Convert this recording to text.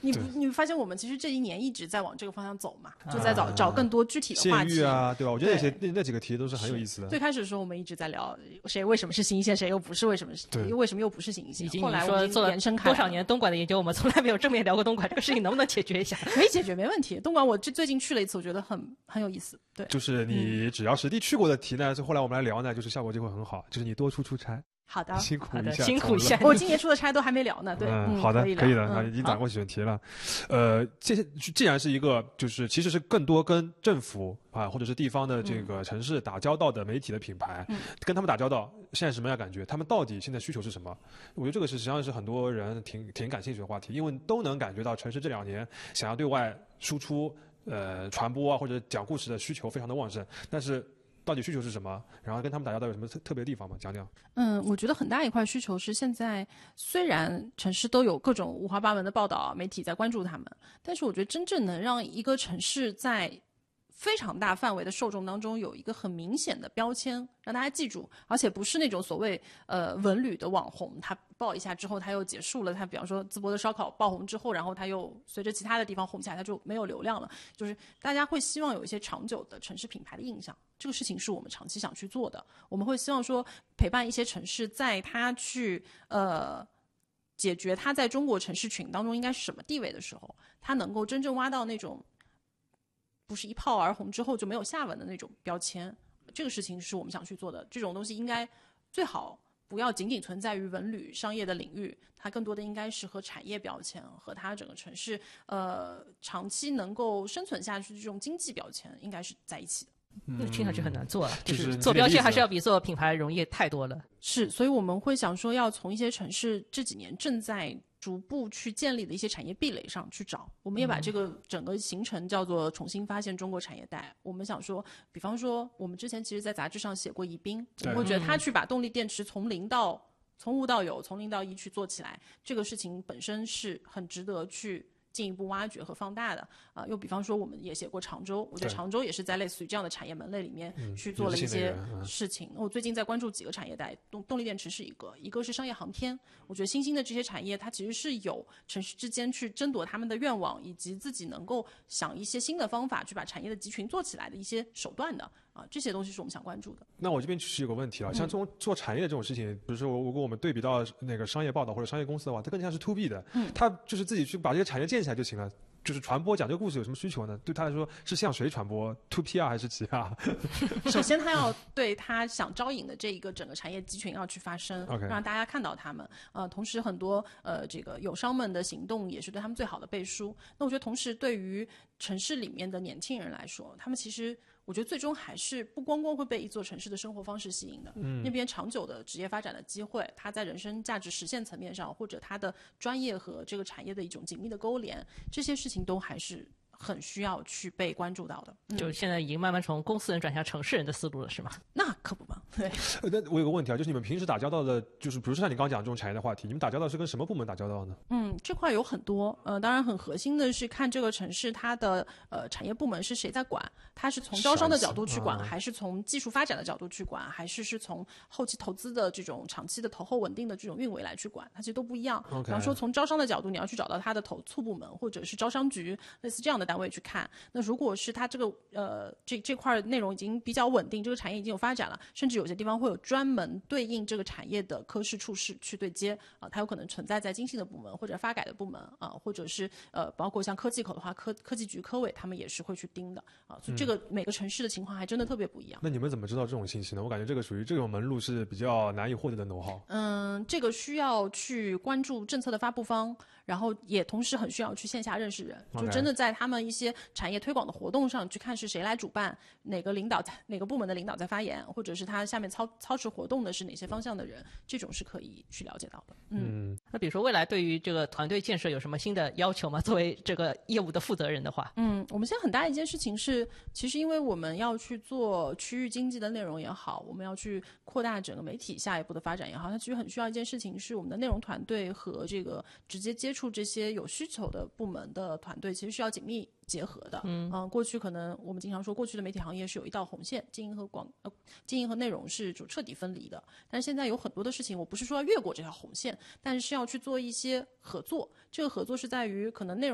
你发现我们其实这一年一直在往这个方向走嘛，就在找更多具体的话题县域啊，对吧？我觉得那几个题都是很有意思的。 最开始的时候我们一直在聊谁为什么是新县，谁又不是，为什么又不是新县。后来我们做了多少年东莞的研究，我们从来没有正面聊过东莞这个事情，能不能解决一下？ 可以解决，没问题。东莞我最近去了一次，我觉得很有意思。对， 就是你只要实地去过的题呢，后来我们来聊呢，就是效果就会很好。就是你多出差。 好的， 辛苦一下。 我今年出的差都还没聊呢。对， 好的，可以的，已经打过选题了。既然是一个就是其实是更多跟政府啊或者是地方的这个城市打交道的媒体的品牌，跟他们打交道，现在什么样感觉？他们到底现在需求是什么？我觉得这个实际上是很多人挺感兴趣的话题，因为都能感觉到城市这2年想要对外输出传播啊或者讲故事的需求非常的旺盛，但是到底需求是什么？然后跟他们打交道有什么特别的地方吗？讲讲。 我觉得很大一块需求是现在虽然城市都有各种五花八门的报道，媒体在关注他们，但是我觉得真正能让一个城市在非常大范围的受众当中有一个很明显的标签让大家记住，而且不是那种所谓文旅的网红，他爆一下之后他又结束了，他比方说淄博的烧烤爆红之后，然后他又随着其他的地方红起来，他就没有流量了。就是大家会希望有一些长久的城市品牌的印象，这个事情是我们长期想去做的。我们会希望说陪伴一些城市，在他去解决他在中国城市群当中应该是什么地位的时候，他能够真正挖到那种不是一炮而红之后就没有下文的那种标签，这个事情是我们想去做的。这种东西应该最好不要仅仅存在于文旅商业的领域，它更多的应该是和产业标签和它整个城市长期能够生存下去的这种经济标签应该是在一起的。 那听上去很难做啊，就是做标签还是要比做品牌容易太多了。 是，所以我们会想说要从一些城市这几年正在逐步去建立的一些产业壁垒上去找，我们也把这个整个行程叫做重新发现中国产业带。我们想说，比方说我们之前其实在杂志上写过宜宾，我们会觉得他去把动力电池从无到有，从零到一去做起来，这个事情本身是很值得去进一步挖掘和放大的。又比方说我们也写过常州，我觉得常州也是在类似于这样的产业门类里面去做了一些事情。我最近在关注几个产业带，动力电池是一个是商业航天。我觉得新兴的这些产业它其实是有城市之间去争夺他们的愿望，以及自己能够想一些新的方法去把产业的集群做起来的一些手段的这些东西是我们想关注的。 那我这边其实有个问题啊，像这种做产业的这种事情，比如说如果我们对比到那个商业报道或者商业公司的话，它更像是 to B 的，它就是自己去把这个产业建起来就行了。就是传播讲这个故事有什么需求呢？对他来说是向谁传播 ？to P 啊还是 G 啊？ 首先他要对他想招引的这一个整个产业集群要去发声，让大家看到他们。同时很多这个友商们的行动也是对他们最好的背书。那我觉得同时对于城市里面的年轻人来说，他们其实我觉得最终还是不光光会被一座城市的生活方式吸引的，那边长久的职业发展的机会，他在人生价值实现层面上，或者他的专业和这个产业的一种紧密的勾连，这些事情都还是很需要去被关注到的。 就现在已经慢慢从公司人转向城市人的思路了，是吗？ 那可不嘛。对。 那我有个问题啊，就是你们平时打交道的，就是比如说像你刚刚讲这种产业的话题，你们打交道是跟什么部门打交道呢？ 这块有很多，当然很核心的是看这个城市它的产业部门是谁在管，它是从招商的角度去管，还是从技术发展的角度去管，还是从后期投资的这种长期的投后稳定的这种运维来去管，它其实都不一样。比方说从招商的角度，你要去找到它的投促部门或者是招商局类似这样的单位去看。那如果是它这个这块内容已经比较稳定，这个产业已经有发展了，甚至有些地方会有专门对应这个产业的科室处室去对接它有可能存在在经信的部门或者发改的部门或者是包括像科技口的话，科技局科委他们也是会去盯的所以这个每个城市的情况还真的特别不一样。 那你们怎么知道这种信息呢？我感觉这个属于这种门路是比较难以获得的know how。 这个需要去关注政策的发布方，然后也同时很需要去线下认识人，就真的在他们一些产业推广的活动上去看是谁来主办，哪个部门的领导在发言，或者是他下面操持活动的是哪些方向的人，这种是可以去了解到的。 那比如说未来对于这个团队建设有什么新的要求吗？作为这个业务的负责人的话， 我们现在很大一件事情是，其实因为我们要去做区域经济的内容也好，我们要去扩大整个媒体下一步的发展也好，它其实很需要一件事情是我们的内容团队和这个直接接触这些有需求的部门的团队其实需要紧密结合的。过去可能我们经常说过去的媒体行业是有一道红线，经营和内容是就彻底分离的，但是现在有很多的事情我不是说要越过这条红线，但是要去做一些合作，这个合作是在于可能内容